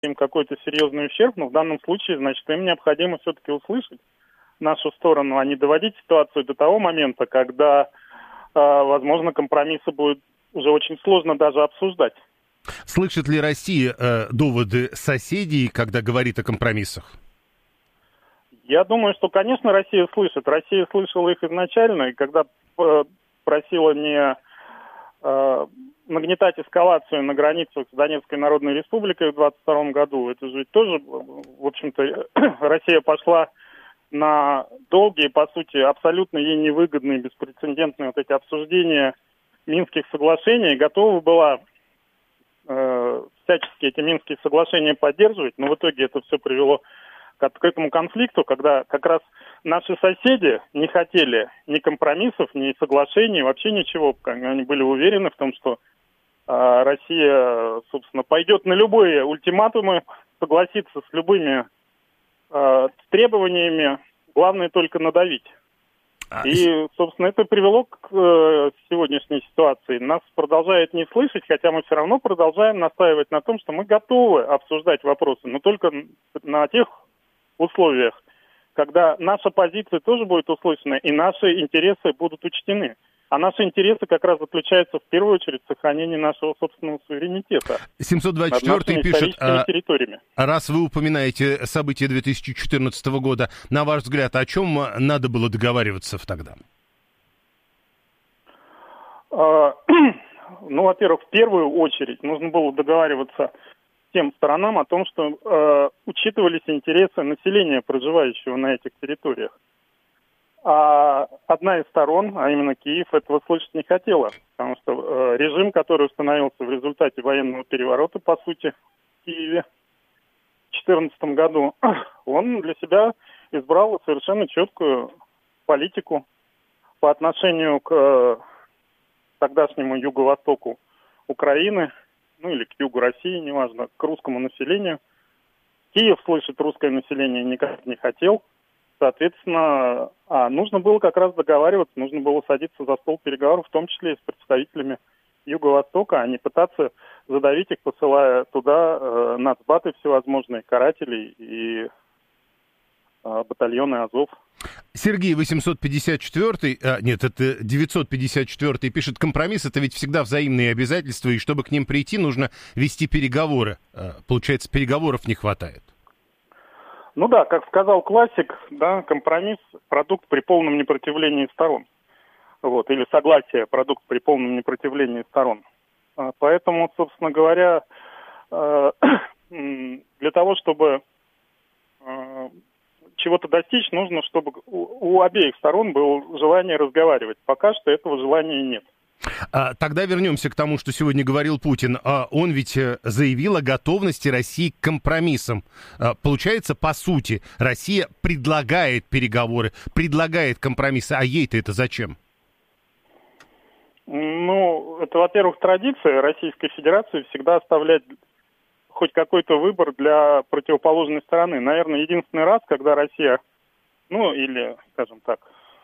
им какой-то серьезный ущерб, но в данном случае, значит, им необходимо все-таки услышать нашу сторону, а не доводить ситуацию до того момента, когда, возможно, компромиссы будет уже очень сложно даже обсуждать. Слышит ли Россия доводы соседей, когда говорит о компромиссах? Я думаю, что, конечно, Россия слышит. Россия слышала их изначально, и когда просила не нагнетать эскалацию на границах с Донецкой Народной Республикой в 2022 году, это же тоже, в общем-то, Россия пошла на долгие, по сути, абсолютно ей невыгодные, беспрецедентные вот эти обсуждения Минских соглашений, готова была всячески эти Минские соглашения поддерживать, но в итоге это все привело к этому конфликту, когда как раз наши соседи не хотели ни компромиссов, ни соглашений, вообще ничего. Они были уверены в том, что Россия, собственно, пойдет на любые ультиматумы, согласится с любыми требованиями, главное только надавить. И, собственно, это привело к сегодняшней ситуации. Нас продолжает не слышать, хотя мы все равно продолжаем настаивать на том, что мы готовы обсуждать вопросы, но только на тех условиях, когда наша позиция тоже будет услышана и наши интересы будут учтены. А наши интересы как раз заключаются в первую очередь в сохранении нашего собственного суверенитета 724 пишет, территориями. Раз вы упоминаете события 2014 года, на ваш взгляд, о чем надо было договариваться тогда? Ну, во-первых, в первую очередь нужно было договариваться тем сторонам о том, что учитывались интересы населения, проживающего на этих территориях. А одна из сторон, а именно Киев, этого слышать не хотела, потому что режим, который установился в результате военного переворота, по сути, в Киеве в 2014 году, он для себя избрал совершенно четкую политику по отношению к тогдашнему юго-востоку Украины, ну или к югу России, неважно, к русскому населению. Киев слышать русское население никак не хотел. Соответственно, нужно было как раз договариваться, нужно было садиться за стол переговоров, в том числе и с представителями Юго-Востока, а не пытаться задавить их, посылая туда нацбаты всевозможные, карателей и батальоны Азов. Сергей 854, нет, это 954 пишет, компромисс — это ведь всегда взаимные обязательства, и чтобы к ним прийти, нужно вести переговоры. Получается, переговоров не хватает. Ну да, как сказал классик, да, компромисс – продукт при полном непротивлении сторон. Вот, или согласие – продукт при полном непротивлении сторон. Поэтому, собственно говоря, для того, чтобы чего-то достичь, нужно, чтобы у обеих сторон было желание разговаривать. Пока что этого желания нет. Тогда вернемся к тому, что сегодня говорил Путин. Он ведь заявил о готовности России к компромиссам. Получается, по сути, Россия предлагает переговоры, предлагает компромиссы, а ей-то это зачем? Ну, это, во-первых, традиция Российской Федерации всегда оставлять хоть какой-то выбор для противоположной стороны. Наверное, единственный раз, когда Россия, ну, или, скажем так,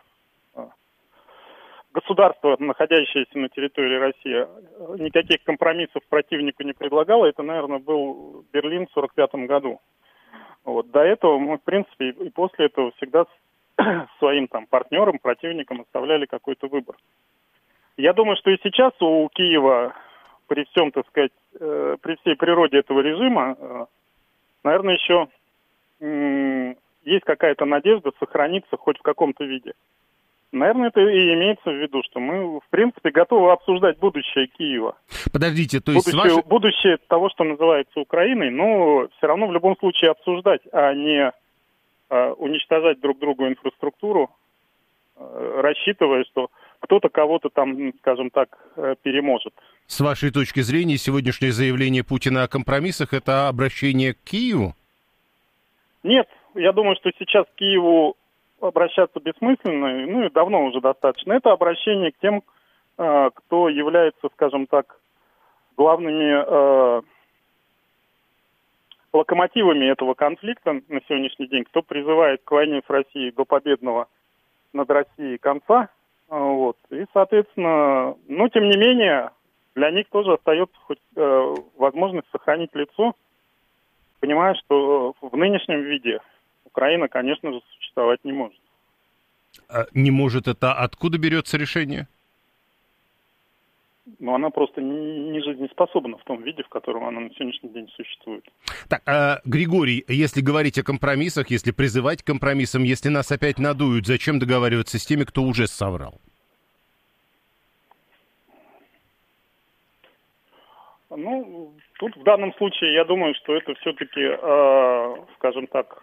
государство, находящееся на территории России, никаких компромиссов противнику не предлагало. Это, наверное, был Берлин в 1945 году. Вот. До этого мы, в принципе, и после этого всегда своим там партнерам, противникам оставляли какой-то выбор. Я думаю, что и сейчас у Киева, при всем, так сказать, при всей природе этого режима, наверное, еще есть какая-то надежда сохраниться хоть в каком-то виде. Наверное, это и имеется в виду, что мы, в принципе, готовы обсуждать будущее Киева. Подождите, то есть будущее того, что называется Украиной, но все равно в любом случае обсуждать, а не уничтожать друг другу инфраструктуру, рассчитывая, что кто-то кого-то там, скажем так, переможет. С вашей точки зрения, сегодняшнее заявление Путина о компромиссах — это обращение к Киеву? Нет, я думаю, что сейчас к Киеву обращаться бессмысленно, ну и давно уже достаточно. Это обращение к тем, кто является, скажем так, главными локомотивами этого конфликта на сегодняшний день, кто призывает к войне с Россией до победного над Россией конца. Вот. И, соответственно, но тем не менее, для них тоже остается хоть возможность сохранить лицо понимаю, что в нынешнем виде Украина, конечно же, существовать не может. Не может, это откуда берется решение? Но она просто не жизнеспособна в том виде, в котором она на сегодняшний день существует. Так, Григорий, если говорить о компромиссах, если призывать к компромиссам, если нас опять надуют, зачем договариваться с теми, кто уже соврал? Ну, тут в данном случае я думаю, что это все-таки, скажем так,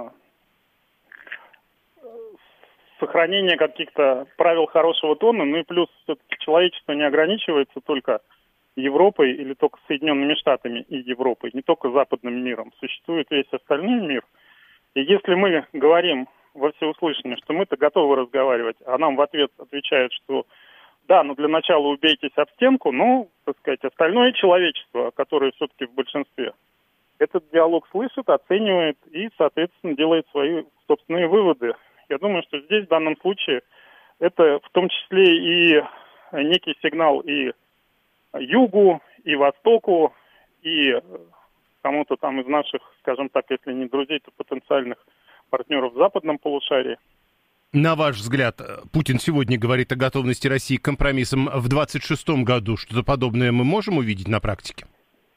сохранение каких-то правил хорошего тона, ну и плюс все-таки человечество не ограничивается только Европой или только Соединенными Штатами и Европой, не только западным миром. Существует весь остальной мир. И если мы говорим во всеуслышание, что мы-то готовы разговаривать, а нам в ответ отвечают, что да, но для начала убейтесь об стенку, ну, так сказать, остальное человечество, которое все-таки в большинстве, этот диалог слышит, оценивает и, соответственно, делает свои собственные выводы. Я думаю, что здесь в данном случае это в том числе и некий сигнал и Югу, и Востоку, и кому-то там из наших, скажем так, если не друзей, то потенциальных партнеров в западном полушарии. На ваш взгляд, Путин сегодня говорит о готовности России к компромиссам. В 2026 году что-то подобное мы можем увидеть на практике?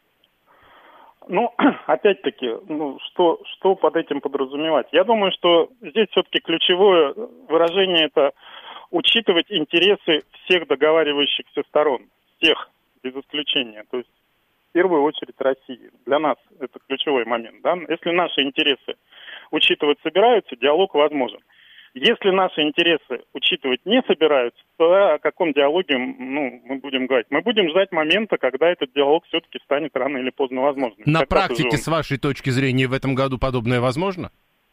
Ну, опять-таки, что под этим подразумевать? Я думаю, что здесь все-таки ключевое выражение – это учитывать интересы всех договаривающихся сторон, всех, без исключения. То есть, в первую очередь, России. Для нас это ключевой момент. Да? Если наши интересы учитывать собираются, диалог возможен. Если наши интересы учитывать не собираются, то о каком диалоге мы будем говорить? Мы будем ждать момента, когда этот диалог все-таки станет рано или поздно возможным. На практике, с вашей точки зрения, в этом году подобное возможно?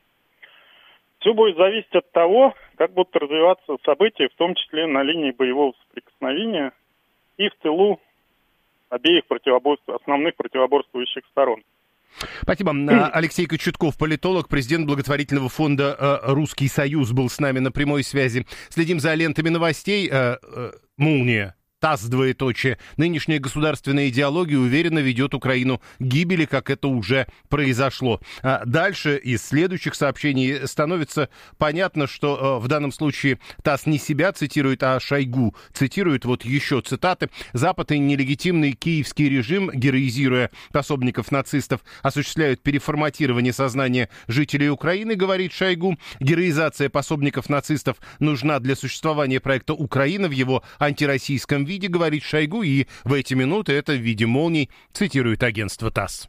Все будет зависеть от того, как будут развиваться события, в том числе на линии боевого соприкосновения и в тылу обеих основных противоборствующих сторон. Спасибо. Алексей Кочетков, политолог, президент благотворительного фонда «Русский Союз», был с нами на прямой связи. Следим за лентами новостей. «Молния». ТАСС, двоеточие. Нынешняя государственная идеология уверенно ведет Украину к гибели, как это уже произошло. Дальше из следующих сообщений становится понятно, что в данном случае ТАСС не себя цитирует, а Шойгу цитирует. Вот еще цитаты. «Запад и нелегитимный киевский режим, героизируя пособников нацистов, осуществляют переформатирование сознания жителей Украины», говорит Шойгу. «Героизация пособников нацистов нужна для существования проекта «Украина» в его антироссийском виде», говорит Шойгу, и в эти минуты это в виде молний цитирует агентство ТАСС.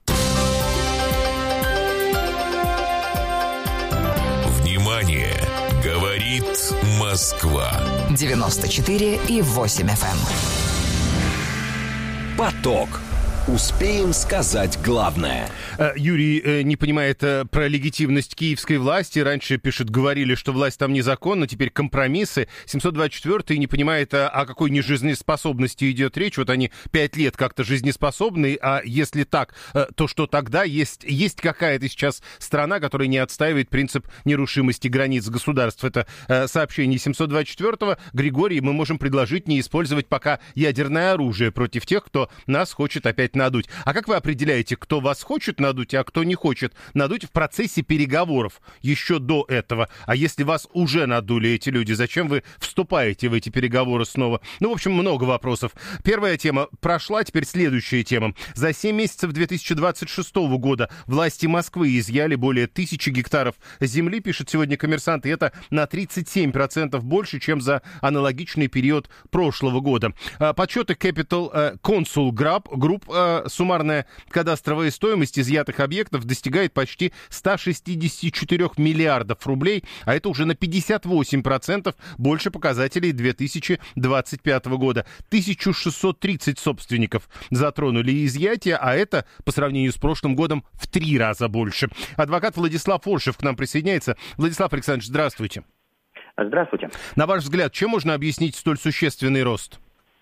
Внимание! Говорит Москва. 94,8 FM. Поток. Успеем сказать главное. Юрий не понимает про легитимность киевской власти. Раньше, пишет, говорили, что власть там незаконна, теперь компромиссы. 724-й не понимает, о какой нежизнеспособности идет речь. Вот они 5 лет как-то жизнеспособны, а если так, то что тогда? Есть какая-то сейчас страна, которая не отстаивает принцип нерушимости границ государств. Это сообщение 724-го. Григорий, мы можем предложить не использовать пока ядерное оружие против тех, кто нас хочет опять надуть. А как вы определяете, кто вас хочет надуть, а кто не хочет надуть в процессе переговоров еще до этого? А если вас уже надули эти люди, зачем вы вступаете в эти переговоры снова? Ну, в общем, много вопросов. Первая тема прошла, теперь следующая тема. За 7 месяцев 2026 года власти Москвы изъяли более 1000 гектаров земли, пишет сегодня «Коммерсант», и это на 37% больше, чем за аналогичный период прошлого года. Подсчеты Capital Consul Group, суммарная кадастровая стоимость изъятых объектов достигает почти 164 миллиардов рублей, а это уже на 58% больше показателей 2025 года. 1630 собственников затронули изъятие, а это по сравнению с прошлым годом в 3 раза больше. Адвокат Владислав Форшев к нам присоединяется. Владислав Александрович, здравствуйте. Здравствуйте. На ваш взгляд, чем можно объяснить столь существенный рост?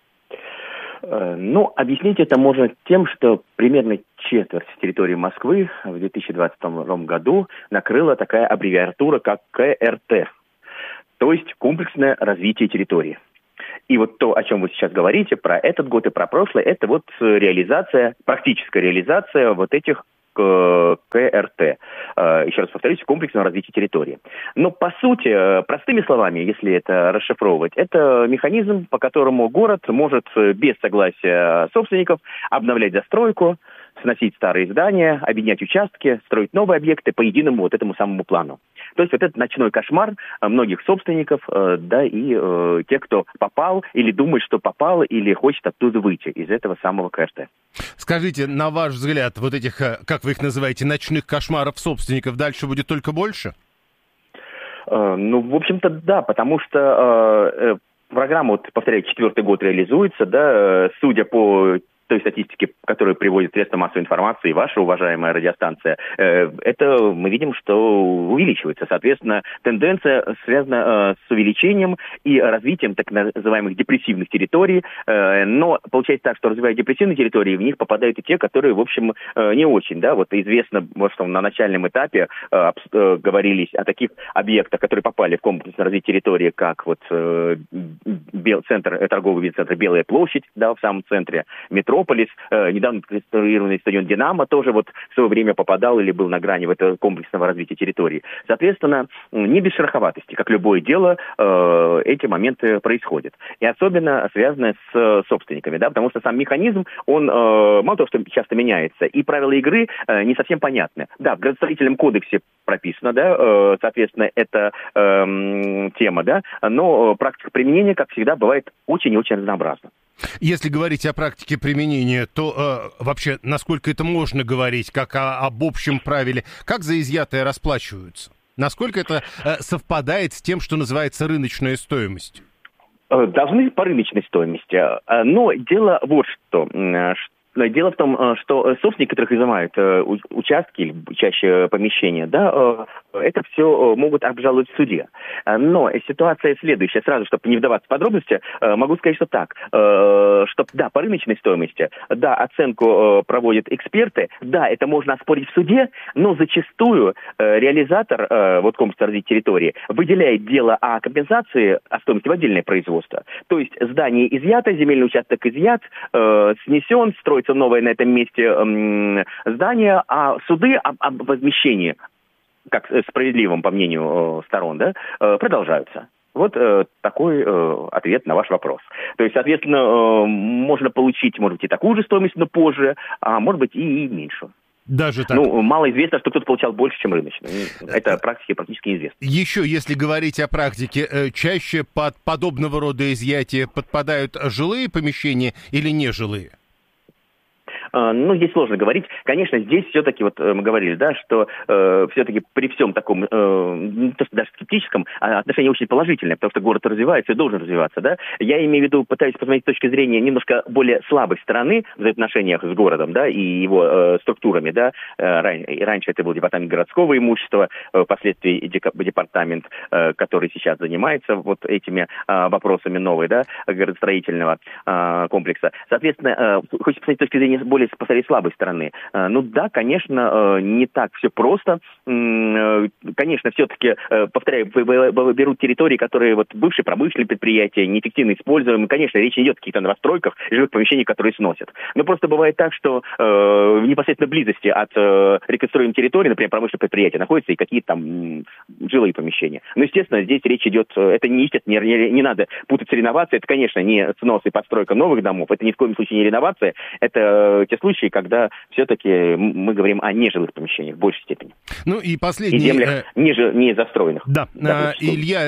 Объяснить это можно тем, что примерно четверть территории Москвы в 2022 году накрыла такая аббревиатура, как КРТ, то есть комплексное развитие территории. И вот то, о чем вы сейчас говорите, про этот год и про прошлый, это вот практическая реализация вот этих КРТ. Еще раз повторюсь, комплексного развития территории. Но по сути, простыми словами, если это расшифровывать, это механизм, по которому город может без согласия собственников обновлять застройку, сносить старые здания, объединять участки, строить новые объекты по единому вот этому самому плану. То есть вот этот ночной кошмар многих собственников, да, и тех, кто попал или думает, что попал, или хочет оттуда выйти из этого самого КРТ. Скажите, на ваш взгляд, вот этих, как вы их называете, ночных кошмаров собственников дальше будет только больше? Ну, в общем-то, да, потому что программа, вот, повторяю, 4-й год реализуется, да, судя по той статистике, которую приводит средства массовой информации и ваша уважаемая радиостанция, это мы видим, что увеличивается. Соответственно, тенденция связана с увеличением и развитием так называемых депрессивных территорий. Но получается так, что развивая депрессивные территории, в них попадают и те, которые, в общем, не очень. Да? Вот известно, что на начальном этапе говорились о таких объектах, которые попали в комплексное развитие территории, как вот торговый центр «Белая площадь», да, в самом центре, метро, недавно реконструированный стадион «Динамо» тоже вот в свое время попадал или был на грани этого комплексного развития территории. Соответственно, не без шероховатости, как любое дело, эти моменты происходят. И особенно связано с собственниками, да, потому что сам механизм, он мало того, что часто меняется, и правила игры не совсем понятны. Да, в градостроительном кодексе прописано, да, соответственно, это тема, да, но практика применения, как всегда, бывает очень и очень разнообразна. Если говорить о практике применения, то вообще, насколько это можно говорить, как об общем правиле, как за изъятое расплачиваются? Насколько это совпадает с тем, что называется рыночная стоимость? Должны по рыночной стоимости, но дело вот что. Дело в том, что собственники, которых изымают участки или чаще помещения, да, это все могут обжаловать в суде. Но ситуация следующая. Сразу, чтобы не вдаваться в подробности, могу сказать, что так. Что, да, по рыночной стоимости, да, оценку проводят эксперты, да, это можно оспорить в суде, но зачастую реализатор вот комплексного развития территории выделяет дело о компенсации, о стоимости в отдельное производство. То есть здание изъято, земельный участок изъят, снесен, строится новое на этом месте здание, а суды об возмещении, как справедливым, по мнению сторон, да, продолжаются. Вот такой ответ на ваш вопрос. То есть, соответственно, можно получить, может быть, и такую же стоимость, но позже, а может быть, и меньшую. Даже так? Ну, мало известно, что кто-то получал больше, чем рыночный. Это практике практически неизвестно. Еще, если говорить о практике, чаще под подобного рода изъятия подпадают жилые помещения или нежилые? Ну, здесь сложно говорить. Конечно, здесь все-таки, вот мы говорили, да, что все-таки при всем таком, не то что даже скептическом, отношение очень положительное, потому что город развивается и должен развиваться, да. Я имею в виду, пытаюсь посмотреть с точки зрения немножко более слабой стороны в отношениях с городом, да, и его структурами, да. Раньше это был департамент городского имущества, впоследствии департамент, который сейчас занимается вот этими вопросами новой, да, градостроительного комплекса. Соответственно, хочется посмотреть с точки зрения более слабой стороны. Ну да, конечно, не так все просто. Конечно, все-таки, повторяю, берут территории, которые вот бывшие промышленные предприятия, неэффективно используемые. Конечно, речь идет о каких-то новостройках, жилых помещениях, которые сносят. Но просто бывает так, что в непосредственной близости от реконструируемой территории, например, промышленных предприятий, находятся и какие-то там жилые помещения. Но, естественно, здесь речь идет, это не надо путать с реновацией, это, конечно, не снос и подстройка новых домов, это ни в коем случае не реновация, это те случаи, когда все-таки мы говорим о нежилых помещениях в большей степени. Ну и последний... И землях не застроенных. Да, Илья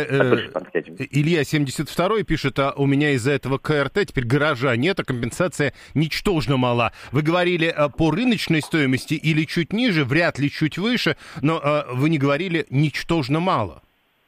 72-й пишет, у меня из-за этого КРТ теперь гаража нет, а компенсация ничтожно мала. Вы говорили по рыночной стоимости или чуть ниже, вряд ли чуть выше, но вы не говорили ничтожно мало.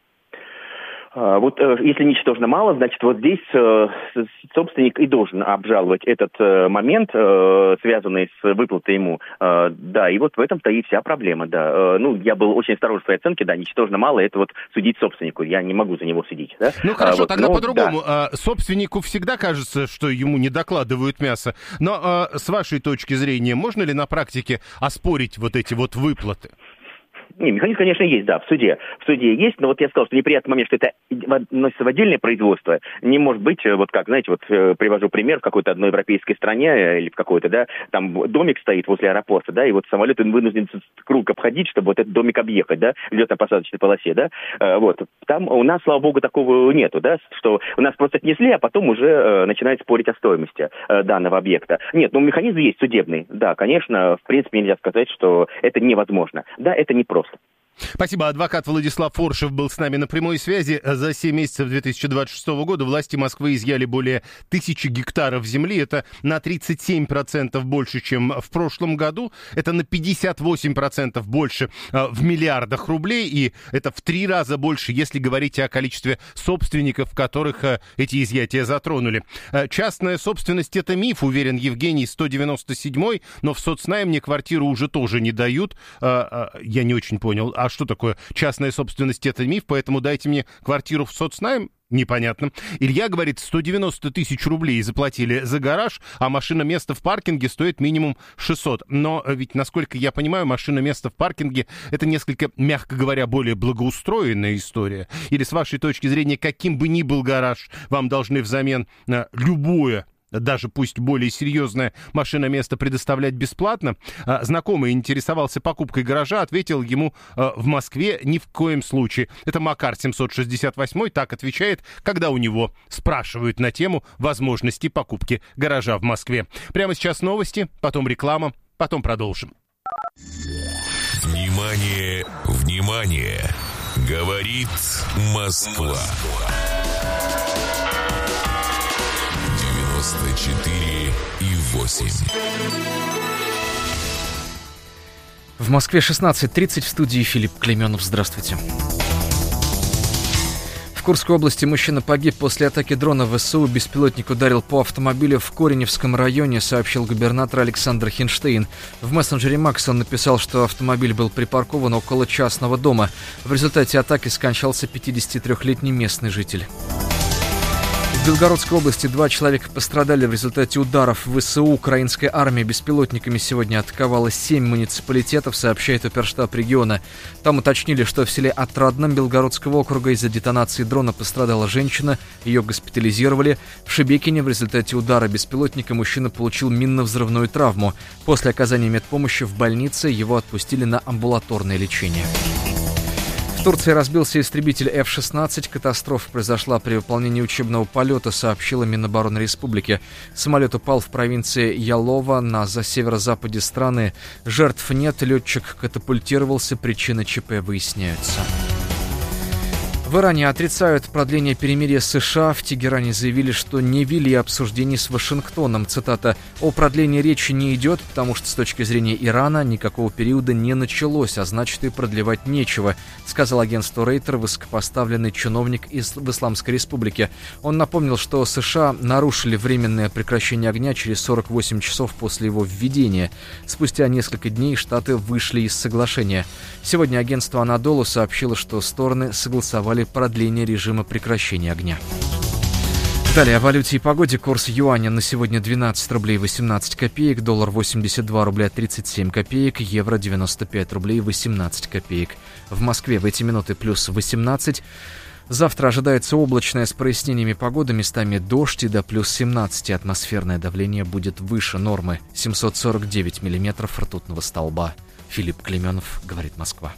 Вот если ничтожно мало, значит, вот здесь собственник и должен обжаловать этот момент, связанный с выплатой ему. Да, и вот в этом-то и вся проблема, да. Ну, я был очень осторожен в своей оценке, да, ничтожно мало, это вот судить собственнику, я не могу за него судить. Да? Ну, хорошо, тогда по-другому. Да. Собственнику всегда кажется, что ему не докладывают мясо, но с вашей точки зрения, можно ли на практике оспорить вот эти вот выплаты? Не, механизм, конечно, есть, да, в суде. В суде есть, но вот я сказал, что неприятный момент, что это относится в отдельное производство. Не может быть, вот как, знаете, вот привожу пример в какой-то одной европейской стране или в какой-то, да, там домик стоит возле аэропорта, да, и вот самолет вынужден круг обходить, чтобы вот этот домик объехать, да, в летно-посадочной полосе, да. Вот. Там у нас, слава богу, такого нету, да, что у нас просто отнесли, а потом уже начинают спорить о стоимости данного объекта. Нет, ну механизм есть судебный. Да, конечно, в принципе, нельзя сказать, что это невозможно. Да, это непросто. Спасибо. Адвокат Владислав Форшев был с нами на прямой связи. За 7 месяцев 2026 года власти Москвы изъяли более 1000 гектаров земли. Это на 37% больше, чем в прошлом году. Это на 58% больше в миллиардах рублей. И это в 3 раза больше, если говорить о количестве собственников, которых эти изъятия затронули. Частная собственность — это миф, уверен Евгений, 197-й. Но в соцнайм мне квартиру уже тоже не дают. Я не очень понял. А что такое частная собственность? Это миф, поэтому дайте мне квартиру в соцнайм. Непонятно. Илья говорит, 190 тысяч рублей заплатили за гараж, а машина-место в паркинге стоит минимум 600. Но ведь, насколько я понимаю, машина-место в паркинге — это несколько, мягко говоря, более благоустроенная история. Или, с вашей точки зрения, каким бы ни был гараж, вам должны взамен любое, даже пусть более серьезное машиноместо предоставлять бесплатно. Знакомый интересовался покупкой гаража, ответил ему: в Москве ни в коем случае. Это Макар 768 так отвечает, когда у него спрашивают на тему возможности покупки гаража в Москве. Прямо сейчас новости, потом реклама, потом продолжим. Внимание, внимание! Говорит Москва. 94,8. В Москве 16:30, в студии Филипп Клейменов. Здравствуйте. В Курской области мужчина погиб после атаки дрона ВСУ. Беспилотник ударил по автомобилю в Кореневском районе, сообщил губернатор Александр Хинштейн. В мессенджере Макс он написал, что автомобиль был припаркован около частного дома. В результате атаки скончался 53-летний местный житель. В Белгородской области 2 человека пострадали в результате ударов ВСУ. Украинская армия беспилотниками сегодня атаковала 7 муниципалитетов, сообщает оперштаб региона. Там уточнили, что в селе Отрадном Белгородского округа из-за детонации дрона пострадала женщина, ее госпитализировали. В Шебекине в результате удара беспилотника мужчина получил минно-взрывную травму. После оказания медпомощи в больнице его отпустили на амбулаторное лечение. В Турции разбился истребитель F-16. Катастрофа произошла при выполнении учебного полета, сообщила Минобороны Республики. Самолет упал в провинции Ялова на северо-западе страны. Жертв нет, летчик катапультировался, причины ЧП выясняются. В Иране отрицают продление перемирия с США. В Тегеране заявили, что не вели обсуждений с Вашингтоном. Цитата: «О продлении речи не идет, потому что с точки зрения Ирана никакого периода не началось, а значит и продлевать нечего», сказал агентству Рейтер высокопоставленный чиновник в Исламской Республике. Он напомнил, что США нарушили временное прекращение огня через 48 часов после его введения. Спустя несколько дней Штаты вышли из соглашения. Сегодня агентство Анадолу сообщило, что стороны согласовали продление режима прекращения огня. Далее о валюте и погоде. Курс юаня на сегодня 12 рублей 18 копеек, доллар 82 рубля 37 копеек, евро 95 рублей 18 копеек. В Москве в эти минуты плюс 18. Завтра ожидается облачная с прояснениями погоды, местами дождь, и до плюс 17. Атмосферное давление будет выше нормы. 749 миллиметров ртутного столба. Филипп Клейменов, говорит Москва.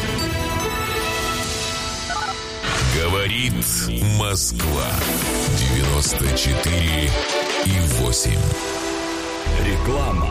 Говорит Москва. 94,8. Реклама.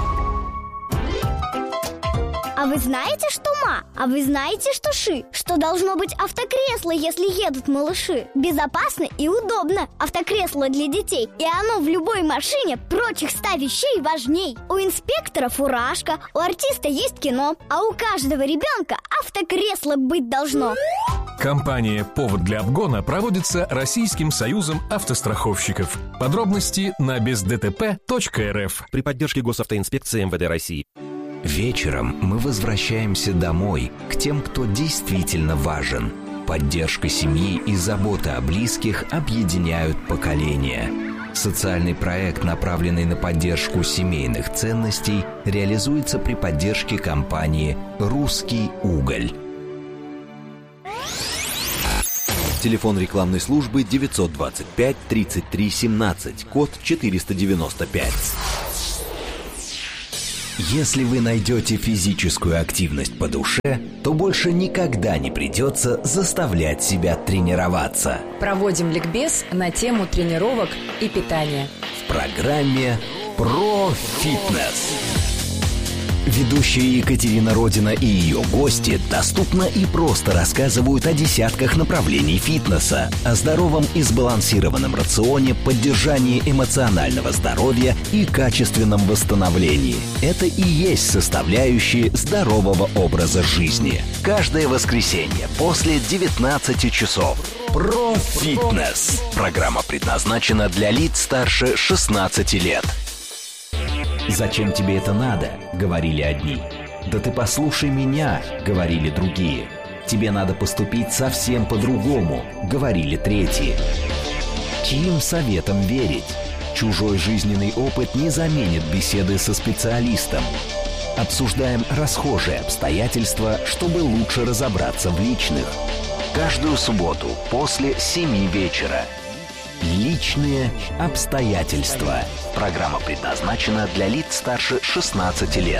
А вы знаете, что ма? А вы знаете, что ши? Что должно быть автокресло, если едут малыши? Безопасно и удобно. Автокресло для детей. И оно в любой машине прочих 100 вещей важней. У инспектора фуражка, у артиста есть кино, а у каждого ребенка автокресло быть должно. Компания «Повод для обгона» проводится Российским союзом автостраховщиков. Подробности на бездтп.рф. При поддержке Госавтоинспекции МВД России. Вечером мы возвращаемся домой, к тем, кто действительно важен. Поддержка семьи и забота о близких объединяют поколения. Социальный проект, направленный на поддержку семейных ценностей, реализуется при поддержке компании «Русский уголь». Телефон рекламной службы 925 33 17, код 495. Если вы найдете физическую активность по душе, то больше никогда не придется заставлять себя тренироваться. Проводим ликбез на тему тренировок и питания. В программе «Про фитнес». Ведущая Екатерина Родина и ее гости доступно и просто рассказывают о десятках направлений фитнеса, о здоровом и сбалансированном рационе, поддержании эмоционального здоровья и качественном восстановлении. Это и есть составляющие здорового образа жизни. Каждое воскресенье после 19 часов. Про фитнес. Программа предназначена для лиц старше 16 лет. «Зачем тебе это надо?» — говорили одни. «Да ты послушай меня!» — говорили другие. «Тебе надо поступить совсем по-другому!» — говорили третьи. Чьим советам верить? Чужой жизненный опыт не заменит беседы со специалистом. Обсуждаем расхожие обстоятельства, чтобы лучше разобраться в личных. Каждую субботу после 7 вечера. Личные обстоятельства. Программа предназначена для лиц старше 16 лет.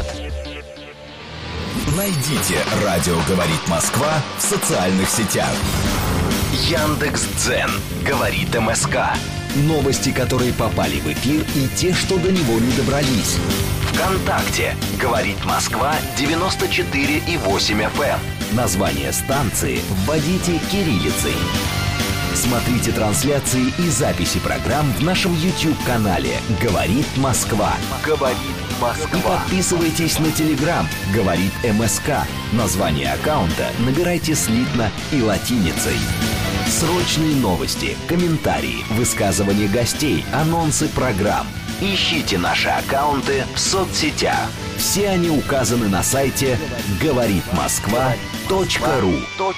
Найдите «Радио говорит Москва» в социальных сетях. Яндекс.Дзен. Говорит МСК. Новости, которые попали в эфир, и те, что до него не добрались. ВКонтакте. Говорит Москва 94,8 FM. Название станции вводите кириллицей. Смотрите трансляции и записи программ в нашем YouTube-канале «Говорит Москва». «Говорит Москва». И подписывайтесь на Telegram «Говорит МСК». Название аккаунта набирайте слитно и латиницей. Срочные новости, комментарии, высказывания гостей, анонсы программ. Ищите наши аккаунты в соцсетях. Все они указаны на сайте говоритмосква.ру.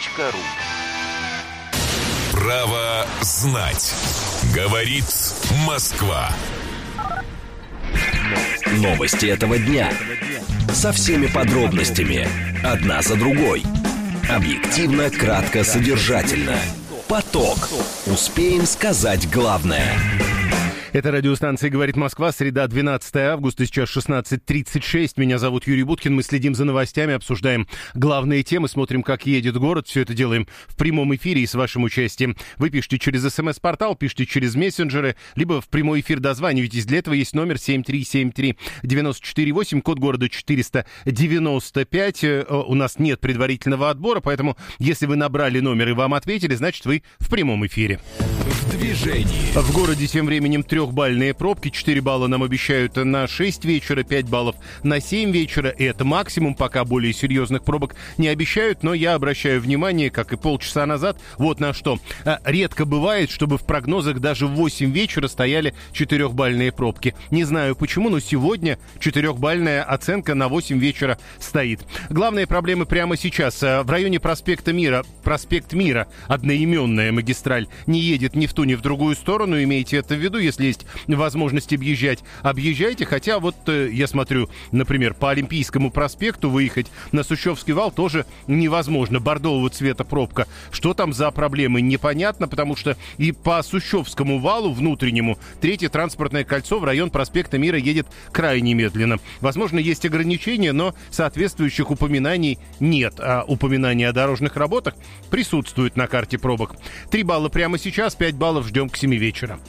Право знать. Говорит Москва. Новости этого дня. Со всеми подробностями. Одна за другой. Объективно, кратко, содержательно. Поток. Успеем сказать главное. Это радиостанция «Говорит Москва», среда, 12 августа, сейчас 16:36. Меня зовут Юрий Буткин. Мы следим за новостями, обсуждаем главные темы, смотрим, как едет город. Все это делаем в прямом эфире и с вашим участием. Вы пишите через СМС-портал, пишите через мессенджеры, либо в прямой эфир дозванивайтесь. Для этого есть номер 7373948, код города 495. У нас нет предварительного отбора, поэтому если вы набрали номер и вам ответили, значит, вы в прямом эфире. В движении. В городе тем временем 3-бальные пробки. 4 балла нам обещают на 6 вечера, 5 баллов на 7 вечера. И это максимум, пока более серьезных пробок не обещают. Но я обращаю внимание, как и полчаса назад, вот на что. Редко бывает, чтобы в прогнозах даже в 8 вечера стояли 4-бальные пробки. Не знаю почему, но сегодня 4-бальная оценка на 8 вечера стоит. Главные проблемы прямо сейчас. В районе проспект Мира, одноименная магистраль, не едет ни в ту, ни в другую сторону. Имейте это в виду, если есть возможность объезжайте. Хотя вот я смотрю, например, по Олимпийскому проспекту выехать на Сущевский вал тоже невозможно. Бордового цвета пробка. Что там за проблемы, непонятно, потому что и по Сущевскому валу внутреннему 3-е транспортное кольцо в район проспекта Мира едет крайне медленно. Возможно, есть ограничения, но соответствующих упоминаний нет. А упоминания о дорожных работах присутствуют на карте пробок. 3 балла прямо сейчас, 5 баллов ждем к 7 вечера.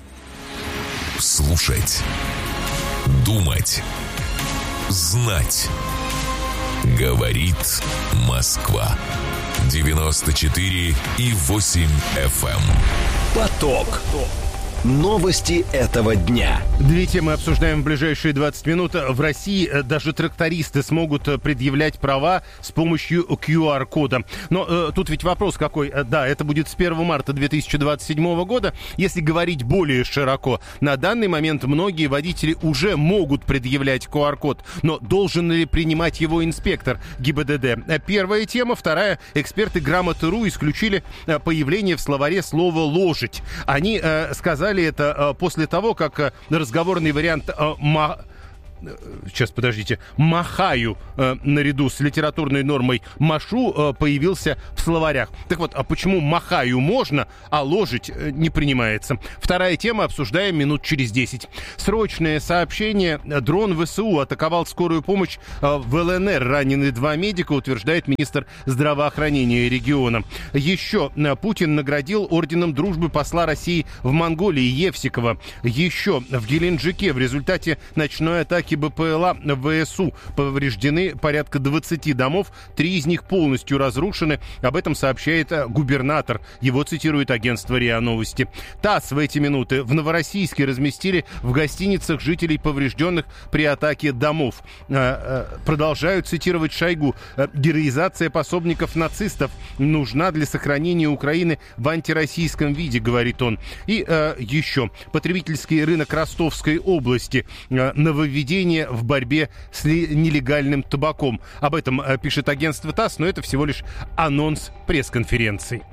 Слушать. Думать. Знать. Говорит Москва. 94,8 FM. Поток. Новости этого дня. 2 темы обсуждаем в ближайшие 20 минут. В России даже трактористы смогут предъявлять права с помощью QR-кода. Но тут ведь вопрос какой. Да, это будет с 1 марта 2027 года. Если говорить более широко, на данный момент многие водители уже могут предъявлять QR-код. Но должен ли принимать его инспектор ГИБДД? Первая тема. Вторая. Эксперты Грамоты.ру исключили появление в словаре слова «ложить». Они сказали это после того, как разговорный вариант сейчас, подождите, махаю наряду с литературной нормой машу появился в словарях. Так вот, а почему махаю можно, а ложить не принимается? Вторая тема, обсуждаем минут через 10. Срочное сообщение. Дрон ВСУ атаковал скорую помощь в ЛНР. Ранены 2 медика, утверждает министр здравоохранения региона. Еще Путин наградил орденом дружбы посла России в Монголии Евсикова. Еще в Геленджике в результате ночной атаки БПЛА ВСУ повреждены порядка 20 домов, 3 из них полностью разрушены. Об этом сообщает губернатор. Его цитирует агентство РИА Новости. ТАСС в эти минуты в Новороссийске разместили в гостиницах жителей, поврежденных при атаке домов. Продолжают цитировать Шойгу. Героизация пособников нацистов нужна для сохранения Украины в антироссийском виде, говорит он. И еще потребительский рынок Ростовской области. Нововведение в борьбе с нелегальным табаком. Об этом пишет агентство ТАСС, но это всего лишь анонс пресс-конференции.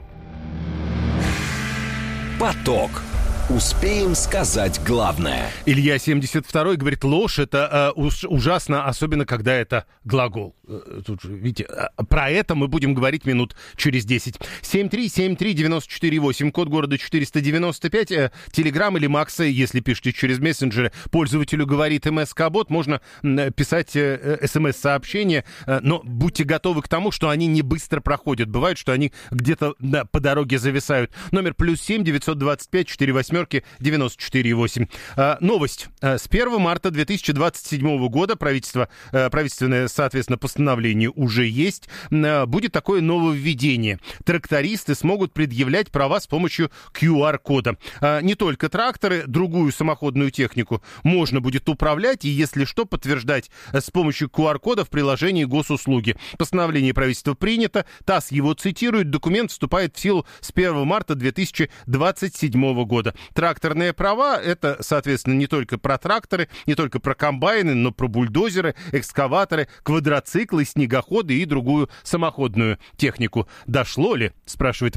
Поток. Успеем сказать главное. Илья 72 говорит, ложь это ужасно, особенно когда это глагол. Тут же, видите, про это мы будем говорить минут через 10. 7373948, код города 495, Телеграм или Макса, если пишете через мессенджеры. Пользователю говорит МСК-бот, можно писать СМС-сообщения, но будьте готовы к тому, что они не быстро проходят. Бывает, что они где-то по дороге зависают. Номер +7 925 48 94,8. Новость. С 1 марта 2027 года правительственное, соответственно, постановление уже есть. Будет такое нововведение. Трактористы смогут предъявлять права с помощью QR-кода. Не только тракторы, другую самоходную технику можно будет управлять и, если что, подтверждать с помощью QR-кода в приложении госуслуги. Постановление правительства принято. ТАСС его цитирует. Документ вступает в силу с 1 марта 2027 года. Тракторные права — это, соответственно, не только про тракторы, не только про комбайны, но про бульдозеры, экскаваторы, квадроциклы, снегоходы и другую самоходную технику. Дошло ли? Спрашивает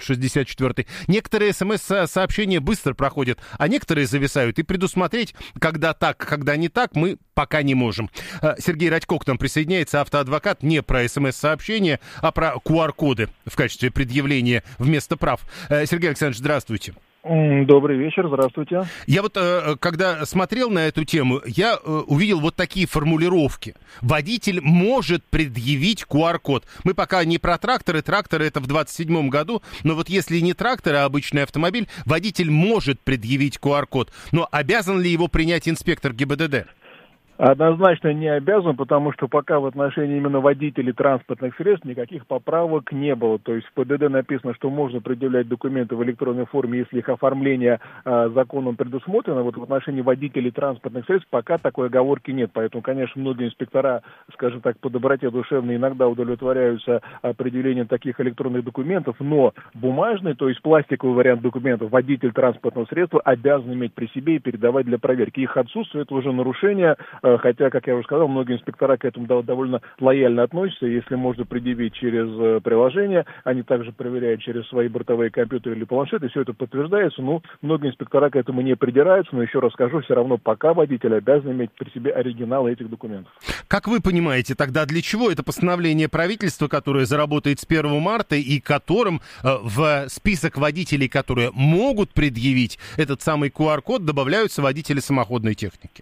864-й. Некоторые СМС-сообщения быстро проходят, а некоторые зависают. И предусмотреть, когда так, когда не так, мы пока не можем. Сергей Радько к нам присоединяется, автоадвокат, не про СМС-сообщения, а про QR-коды в качестве предъявления вместо прав. Сергей Александрович, здравствуйте. Добрый вечер, здравствуйте. Я вот, когда смотрел на эту тему, я увидел вот такие формулировки. Водитель может предъявить QR-код. Мы пока не про тракторы, тракторы это в 27-м году, но вот если не трактор, а обычный автомобиль, водитель может предъявить QR-код. Но обязан ли его принять инспектор ГИБДД? Однозначно не обязан, потому что пока в отношении именно водителей транспортных средств никаких поправок не было. То есть в ПДД написано, что можно предъявлять документы в электронной форме, если их оформление законом предусмотрено. Вот в отношении водителей транспортных средств пока такой оговорки нет. Поэтому, конечно, многие инспектора, скажем так, по доброте душевной иногда удовлетворяются предъявлением таких электронных документов, но бумажный, то есть пластиковый вариант документов, водитель транспортного средства обязан иметь при себе и передавать для проверки. Их отсутствие — это уже нарушение. Хотя, как я уже сказал, многие инспектора к этому довольно лояльно относятся. Если можно предъявить через приложение, они также проверяют через свои бортовые компьютеры или планшеты, все это подтверждается. Ну, многие инспектора к этому не придираются, но еще раз скажу, все равно пока водитель обязан иметь при себе оригиналы этих документов. Как вы понимаете, тогда для чего это постановление правительства, которое заработает с 1 марта и которым в список водителей, которые могут предъявить этот самый QR-код, добавляются водители самоходной техники?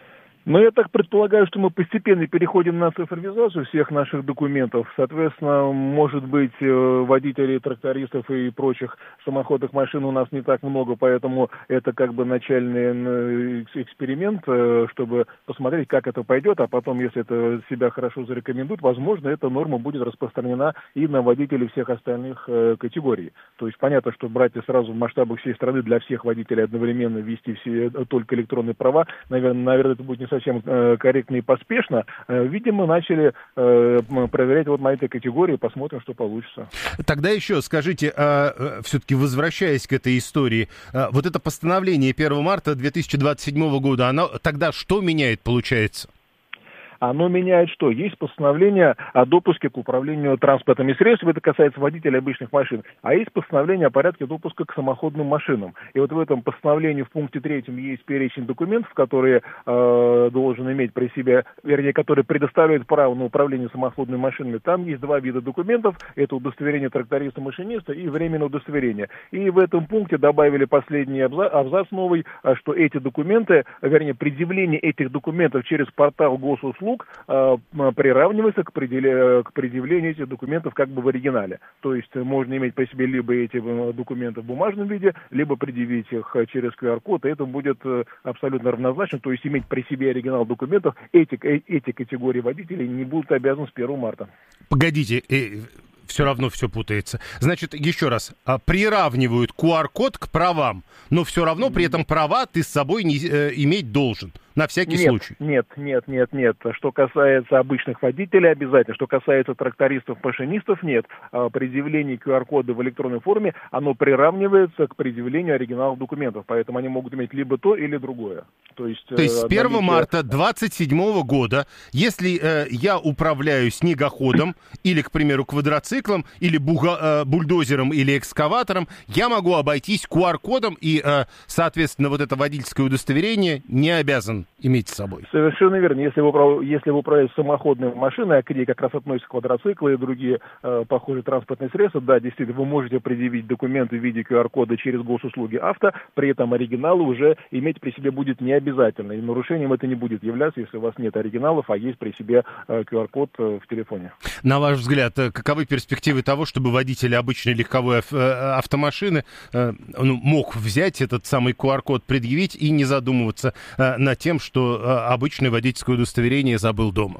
Но я так предполагаю, что мы постепенно переходим на цифровизацию всех наших документов. Соответственно, может быть, водителей, трактористов и прочих самоходных машин у нас не так много, поэтому это как бы начальный эксперимент, чтобы посмотреть, как это пойдет, а потом, если это себя хорошо зарекомендует, возможно, эта норма будет распространена и на водителей всех остальных категорий. То есть понятно, что брать сразу в масштабах всей страны для всех водителей одновременно ввести все только электронные права, наверное, это будет не совсем корректно и поспешно. Видимо, начали проверять вот на этой категории, посмотрим, что получится. Тогда еще скажите, все-таки возвращаясь к этой истории, вот это постановление 1 марта 2027 года, оно тогда что меняет, получается? Оно меняет что? Есть постановление о допуске к управлению транспортными средствами, это касается водителей обычных машин, а есть постановление о порядке допуска к самоходным машинам. И вот в этом постановлении в пункте 3 есть перечень документов, которые должен иметь при себе, вернее, которые предоставляют право на управление самоходными машинами. Там есть два вида документов, это удостоверение тракториста-машиниста и временное удостоверение. И в этом пункте добавили последний абзац новый, что эти документы, вернее, предъявление этих документов через портал госуслуг приравнивается к предъявлению этих документов как бы в оригинале. То есть можно иметь при себе либо эти документы в бумажном виде, либо предъявить их через QR-код, и это будет абсолютно равнозначно. То есть иметь при себе оригинал документов эти категории водителей не будут обязаны с 1 марта. Погодите, все равно все путается. Значит, еще раз, приравнивают QR-код к правам, но все равно при этом права ты с собой не иметь должен. На всякий случай. Нет. Что касается обычных водителей, обязательно. Что касается трактористов, машинистов, нет. Предъявление QR-кода в электронной форме, оно приравнивается к предъявлению оригиналов документов. Поэтому они могут иметь либо то, или другое. То есть с 1 марта 2027 года, если я управляю снегоходом или, к примеру, квадроциклом, или бульдозером, или экскаватором, я могу обойтись QR-кодом и, соответственно, вот это водительское удостоверение не обязан иметь с собой. Совершенно верно. Если вы управляете самоходной машиной, а к ней как раз относятся квадроциклы и другие похожие транспортные средства, да, действительно, вы можете предъявить документы в виде QR-кода через госуслуги авто, при этом оригиналы уже иметь при себе будет не обязательно. И нарушением это не будет являться, если у вас нет оригиналов, а есть при себе QR-код в телефоне. На ваш взгляд, каковы перспективы того, чтобы водитель обычной легковой автомашины мог взять этот самый QR-код, предъявить и не задумываться над тем, что обычное водительское удостоверение забыл дома?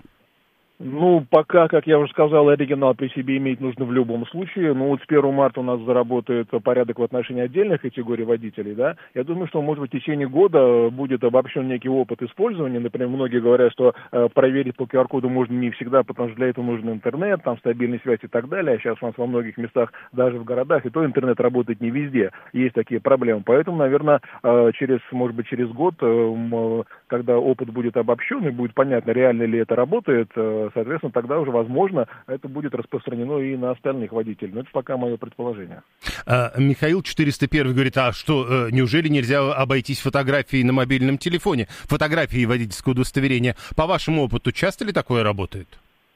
Пока, как я уже сказал, оригинал при себе иметь нужно в любом случае. Вот с 1 марта у нас заработает порядок в отношении отдельных категорий водителей, да. Я думаю, что, может быть, в течение года будет обобщен некий опыт использования. Например, многие говорят, что проверить по QR-коду можно не всегда, потому что для этого нужен интернет, там стабильная связь и так далее. А сейчас у нас во многих местах, даже в городах, и то интернет работает не везде. Есть такие проблемы. Поэтому, наверное, через год, когда опыт будет обобщен и будет понятно, реально ли это работает, соответственно, тогда уже, возможно, это будет распространено и на остальных водителей. Но это пока мое предположение. Михаил 401 говорит, неужели нельзя обойтись фотографией на мобильном телефоне? Фотографией водительского удостоверения. По вашему опыту, часто ли такое работает?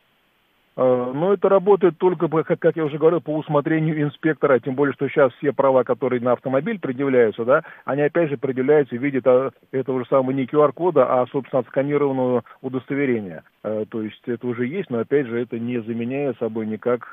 Но это работает только, как я уже говорил, по усмотрению инспектора, тем более, что сейчас все права, которые на автомобиль предъявляются, да, они опять же предъявляются в виде этого же самого не QR-кода, а, собственно, отсканированного удостоверения. То есть это уже есть, но, опять же, это не заменяет собой никак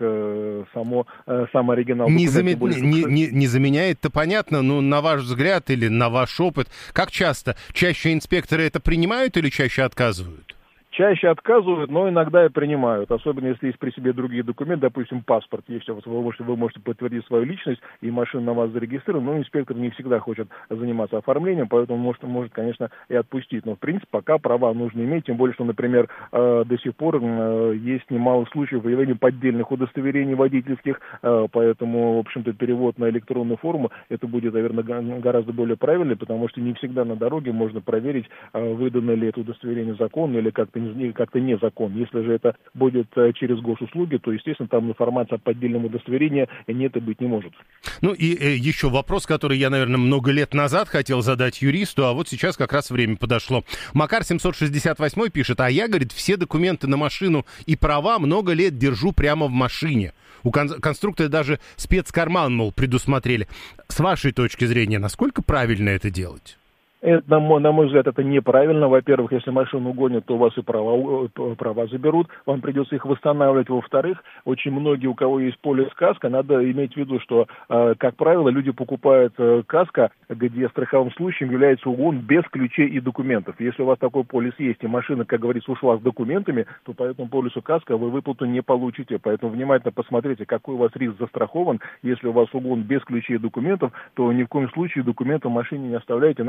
сам оригинал. Не заменяет-то понятно, но на ваш взгляд или на ваш опыт, как часто? Чаще инспекторы это принимают или чаще отказывают? Чаще отказывают, но иногда и принимают, особенно если есть при себе другие документы, допустим, паспорт. Если вы можете подтвердить свою личность, и машина на вас зарегистрирована, но инспектор не всегда хочет заниматься оформлением, поэтому может, конечно, и отпустить. Но, в принципе, пока права нужно иметь, тем более, что, например, до сих пор есть немало случаев выявления поддельных удостоверений водительских, поэтому, в общем-то, перевод на электронную форму, это будет, наверное, гораздо более правильный, потому что не всегда на дороге можно проверить, выдано ли это удостоверение законно или как-то незаконно. Если же это будет через госуслуги, то, естественно, там информация о поддельном удостоверении нет и быть не может. И еще вопрос, который я, наверное, много лет назад хотел задать юристу, а вот сейчас как раз время подошло. Макар 768 пишет, я, говорит, все документы на машину и права много лет держу прямо в машине. У конструктора даже спецкарман, мол, предусмотрели. С вашей точки зрения, насколько правильно это делать? Это, на мой взгляд, это неправильно. Во-первых, если машину угонят, то у вас и права заберут, вам придется их восстанавливать. Во-вторых, очень многие, у кого есть полис каска, надо иметь в виду, что, как правило, люди покупают каска, где страховым случаем является угон без ключей и документов. Если у вас такой полис есть, и машина, как говорится, ушла с документами, то по этому полису каска вы выплату не получите. Поэтому внимательно посмотрите, какой у вас риск застрахован. Если у вас угон без ключей и документов, то ни в коем случае документов в машине не оставляйте, иначе страховка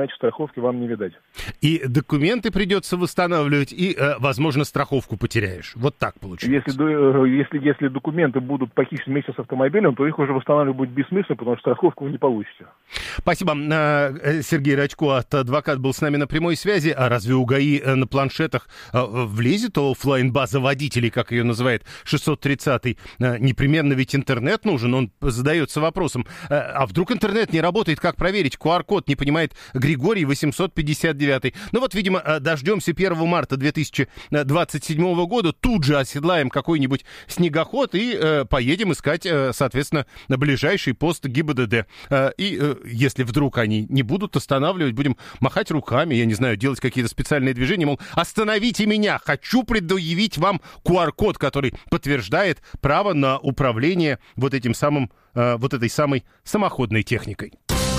страховки вам не видать. И документы придется восстанавливать, и, возможно, страховку потеряешь. Вот так получается. Если документы будут похищены вместе с автомобилем, то их уже восстанавливать будет бессмысленно, потому что страховку вы не получите. Спасибо. Сергей Рачко, адвокат, был с нами на прямой связи. А разве у ГАИ на планшетах влезет оффлайн-база водителей, как ее называет 630-й? Непременно ведь интернет нужен. Он задается вопросом, а вдруг интернет не работает, как проверить? QR-код не понимает Григорий 859. Ну вот, видимо, дождемся 1 марта 2027 года, тут же оседлаем какой-нибудь снегоход и поедем искать, соответственно, на ближайший пост ГИБДД. И если вдруг они не будут останавливать, будем махать руками, я не знаю, делать какие-то специальные движения, мол, остановите меня, хочу предъявить вам QR-код, который подтверждает право на управление вот этим самым, вот этой самой самоходной техникой.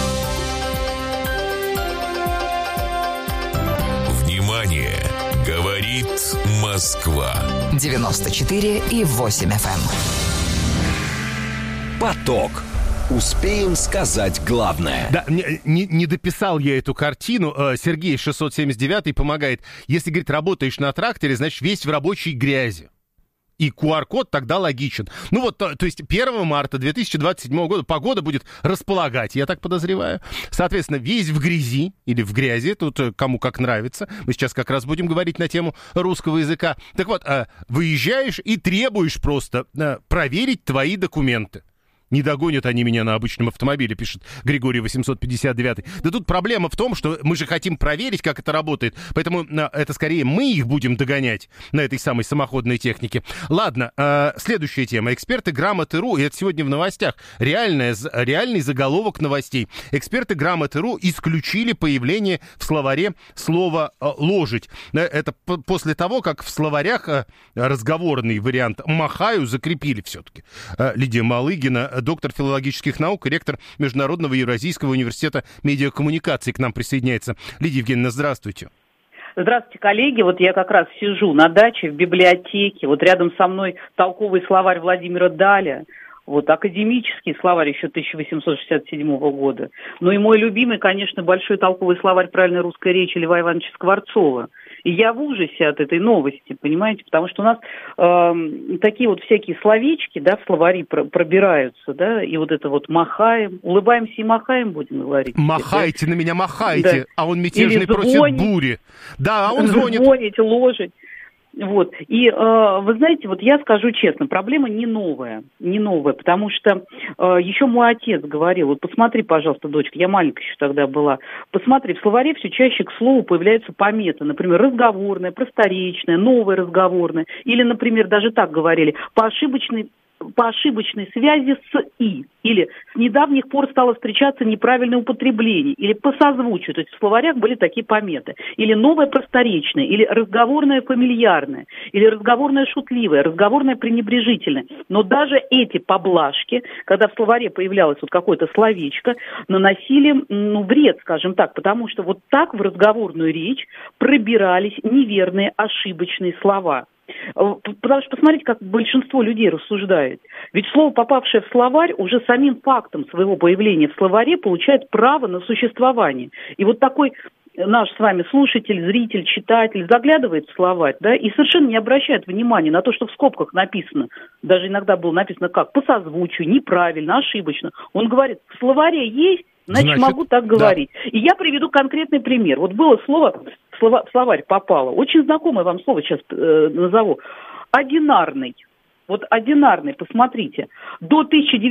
Внимание! Говорит Москва. 94,8 FM. Поток. Успеем сказать главное. Да, не дописал я эту картину. Сергей 679 помогает. Если, говорит, работаешь на тракторе, значит, весь в рабочей грязи. И QR-код тогда логичен. Ну вот, то есть 1 марта 2027 года погода будет располагать, я так подозреваю. Соответственно, весь в грязи или в грязи, тут кому как нравится. Мы сейчас как раз будем говорить на тему русского языка. Так вот, выезжаешь и требуешь просто проверить твои документы. Не догонят они меня на обычном автомобиле, пишет Григорий 859. Да тут проблема в том, что мы же хотим проверить, как это работает. Поэтому это скорее мы их будем догонять на этой самой самоходной технике. Ладно, следующая тема. Эксперты Грамоты.ру, и это сегодня в новостях, реальный заголовок новостей. Эксперты Грамоты.ру исключили появление в словаре слова «ложить». Это после того, как в словарях разговорный вариант «махаю» закрепили все-таки. Лидия Малыгина, доктор филологических наук и ректор Международного Евразийского университета медиакоммуникации, к нам присоединяется. Лидия Евгеньевна, здравствуйте. Здравствуйте, коллеги. Вот я как раз сижу на даче в библиотеке. Вот рядом со мной толковый словарь Владимира Даля. Вот, академический словарь еще 1867 года. Ну и мой любимый, конечно, большой толковый словарь правильной русской речи Льва Ивановича Скворцова. И я в ужасе от этой новости, понимаете, потому что у нас такие вот всякие словечки, да, в словари пробираются, да, и вот это вот махаем, улыбаемся и махаем, будем говорить. Махайте на меня, махайте, да. А он мятежный или против звонить, бури. Да, а он звонит. Звонить, ложить. Вот. И вы знаете, вот я скажу честно, проблема не новая, потому что еще мой отец говорил, вот посмотри, пожалуйста, дочка, я маленькая еще тогда была, посмотри, в словаре все чаще к слову появляются пометы, например, разговорное, просторечное, новое разговорное, или, например, даже так говорили, по ошибочной связи с «и», или с недавних пор стало встречаться неправильное употребление, или по созвучию, то есть в словарях были такие пометы, или новое просторечное, или разговорное фамильярное, или разговорное шутливое, разговорное пренебрежительное. Но даже эти поблажки, когда в словаре появлялось вот какое-то словечко, наносили, вред, скажем так, потому что вот так в разговорную речь пробирались неверные, ошибочные слова. Потому что посмотрите, как большинство людей рассуждает. Ведь слово, попавшее в словарь, уже самим фактом своего появления в словаре получает право на существование. И вот такой наш с вами слушатель, зритель, читатель заглядывает в словарь, да, и совершенно не обращает внимания на то, что в скобках написано, даже иногда было написано как, по созвучию, неправильно, ошибочно. Он говорит, в словаре есть, значит могу так говорить. Да. И я приведу конкретный пример. Вот было слово, в словарь попало, очень знакомое вам слово сейчас назову, одинарный. Вот одинарный, посмотрите, до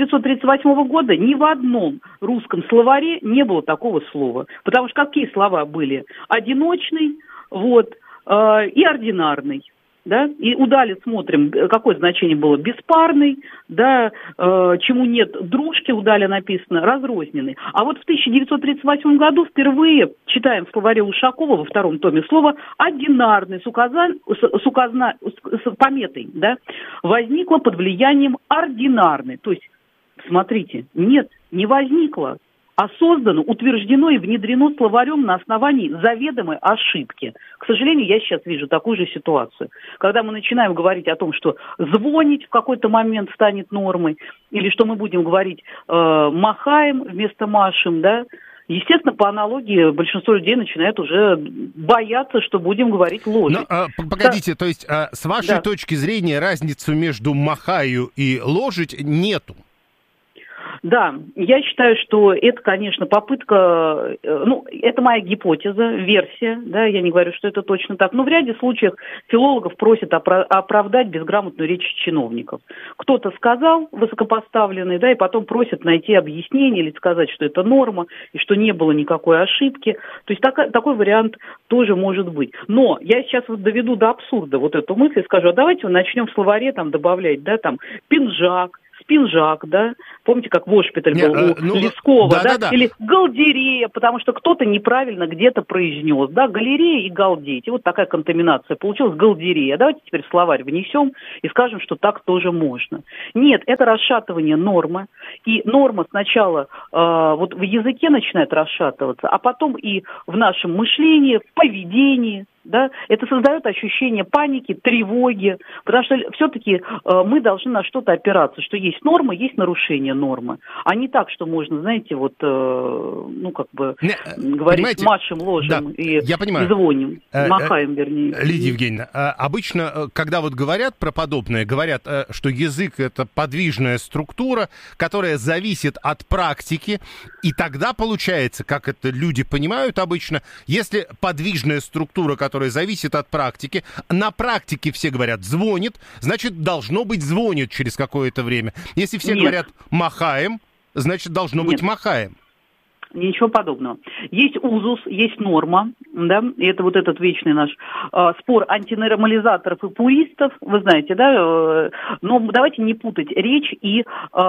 1938 года ни в одном русском словаре не было такого слова. Потому что какие слова были? Одиночный, вот, и ординарный. Да? И у Дали смотрим, какое значение было, беспарный, да, чему нет дружки, у Дали написано, разрозненный. А вот в 1938 году впервые читаем в словаре Ушакова во втором томе слово «одинарный» с пометой, да, возникло под влиянием «ординарный». То есть, смотрите, нет, не возникло, а создано, утверждено и внедрено словарем на основании заведомой ошибки. К сожалению, я сейчас вижу такую же ситуацию. Когда мы начинаем говорить о том, что звонить в какой-то момент станет нормой, или что мы будем говорить махаем вместо машем, да, Естественно, по аналогии большинство людей начинает уже бояться, что будем говорить ложить. Погодите, то есть с вашей точки зрения разницы между махаю и ложить нету? Да, я считаю, что это, конечно, попытка, это моя гипотеза, версия, да, я не говорю, что это точно так, но в ряде случаев филологов просят оправдать безграмотную речь чиновников. Кто-то сказал, высокопоставленный, да, и потом просят найти объяснение или сказать, что это норма, и что не было никакой ошибки. То есть такой вариант тоже может быть. Но я сейчас вот доведу до абсурда вот эту мысль и скажу, а давайте начнем в словаре там добавлять, да, там, пинжак, спинжак, да, помните, как вошпиталь был у Лескова, да? Или галдерея, потому что кто-то неправильно где-то произнес, да, галерея и галдеть, и вот такая контаминация получилась, галдерея. Давайте теперь в словарь внесем и скажем, что так тоже можно. Нет, это расшатывание нормы, и норма сначала вот в языке начинает расшатываться, а потом и в нашем мышлении, в поведении. Да, это создает ощущение паники, тревоги, потому что все-таки мы должны на что-то опираться, что есть норма, есть нарушение нормы, а не так, что можно, знаете, вот, говорить машем, ложем и звоним, махаем, вернее. Лидия Евгеньевна, обычно, когда вот говорят про подобное, говорят, что язык — это подвижная структура, которая зависит от практики, и тогда получается, как это люди понимают обычно, если подвижная структура, которая зависит от практики. На практике все говорят «звонит», значит, должно быть «звонит» через какое-то время. Если все говорят «махаем», значит, должно быть «махаем». Ничего подобного. Есть узус, есть норма, да, и это вот этот вечный наш спор антинормализаторов и пуристов, вы знаете, да, но давайте не путать речь и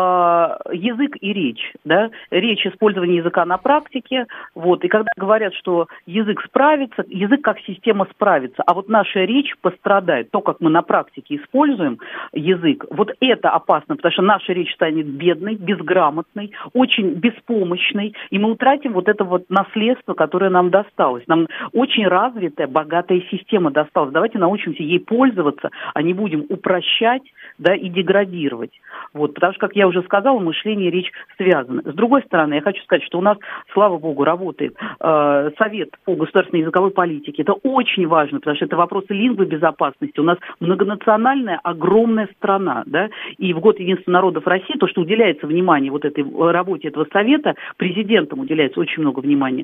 язык и речь, да, речь, использование языка на практике, вот, и когда говорят, что язык справится, язык как система справится, а вот наша речь пострадает, то, как мы на практике используем язык, вот это опасно, потому что наша речь станет бедной, безграмотной, очень беспомощной, и мы утратим вот это вот наследство, которое нам досталось. Нам очень развитая, богатая система досталась. Давайте научимся ей пользоваться, а не будем упрощать, да, и деградировать. Вот, потому что, как я уже сказала, мышление и речь связаны. С другой стороны, я хочу сказать, что у нас, слава богу, работает Совет по государственной языковой политике. Это очень важно, потому что это вопросы лингвобезопасности. У нас многонациональная, огромная страна, да, и в год Единства народов России, то, что уделяется внимание вот этой работе этого совета, президентом уделяется очень много внимания.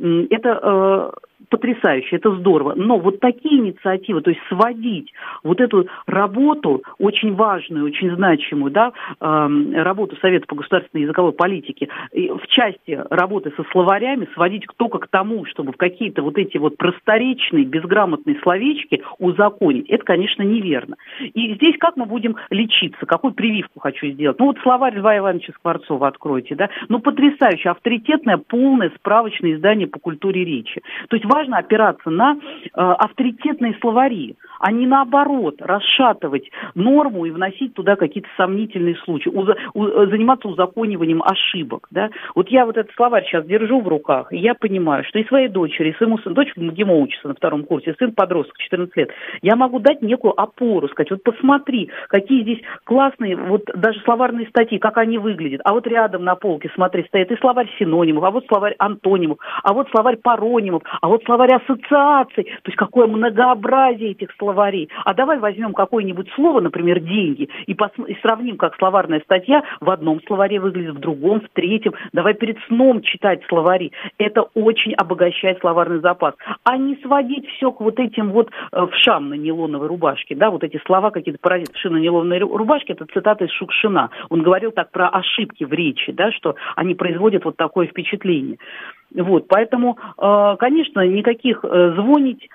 Это потрясающе, это здорово. Но вот такие инициативы, то есть сводить вот эту работу, очень важную, очень значимую, да, работу Совета по государственной языковой политике, в части работы со словарями, сводить только к тому, чтобы в какие-то вот эти вот просторечные, безграмотные словечки узаконить, это, конечно, неверно. И здесь как мы будем лечиться, какую прививку хочу сделать? Ну вот словарь Льва Ивановича Скворцова откройте, да, ну потрясающе, авторитетное, полное справочное издание по культуре речи. То есть важно опираться на авторитетные словари, а не наоборот расшатывать норму и вносить туда какие-то сомнительные случаи, заниматься узакониванием ошибок. Да? Вот я вот этот словарь сейчас держу в руках, и я понимаю, что и своей дочери, и своему сыну, дочка МГИМО учится на 2 курсе, сын подросток, 14 лет, я могу дать некую опору, сказать, вот посмотри, какие здесь классные, вот даже словарные статьи, как они выглядят, а вот рядом на полке, смотри, стоит и словарь синонимов, а вот словарь антонимов, а вот словарь паронимов, а вот словарь ассоциаций, то есть какое многообразие этих словарей. А давай возьмем какое-нибудь слово, например, деньги, и сравним, как словарная статья в одном словаре выглядит, в другом, в третьем. Давай перед сном читать словари. Это очень обогащает словарный запас. А не сводить все к вот этим вот вшам на нейлоновой рубашке. Да, вот эти слова какие-то паразиты, вши на нейлоновой рубашке, это цитата из Шукшина. Он говорил так про ошибки в речи, да, что они производят вот такое впечатление. Вот, поэтому, конечно, никаких звонить,